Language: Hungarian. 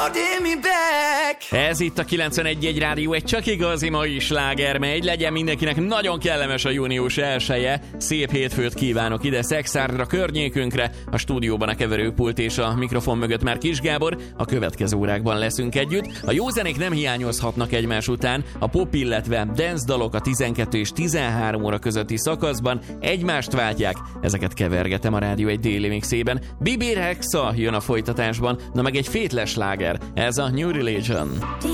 Ez itt a 91.1 Rádió, egy csak igazi mai sláger megy. Legyen mindenkinek nagyon kellemes a június 1-je. Szép hétfőt kívánok ide Szexárdra, környékünkre. A stúdióban a keverőpult és a mikrofon mögött már Kis Gábor. A következő órákban leszünk együtt. A jó zenék nem hiányozhatnak egymás után. A pop, illetve dance dalok a 12 és 13 óra közötti szakaszban egymást váltják. Ezeket kevergetem a Rádió egy déli mixében. Bibi Rexha jön a folytatásban, na meg egy fétles sláger. Ez a New Religion.